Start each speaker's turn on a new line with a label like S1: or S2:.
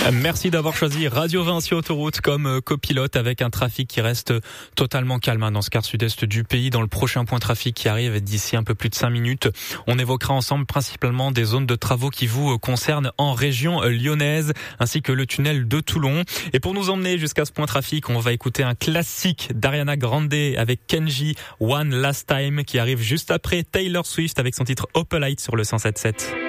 S1: Merci d'avoir choisi Radio Vinci Autoroute comme copilote avec un trafic qui reste totalement calme dans ce quart sud-est du pays. Dans le prochain point trafic qui arrive d'ici un peu plus de 5 minutes, on évoquera ensemble principalement des zones de travaux qui vous concernent en région lyonnaise ainsi que le tunnel de Toulon. Et pour nous emmener jusqu'à ce point trafic, on va écouter un classique d'Ariana Grande avec Kenji, One Last Time, qui arrive juste après Taylor Swift avec son titre Opalite sur le 107.7.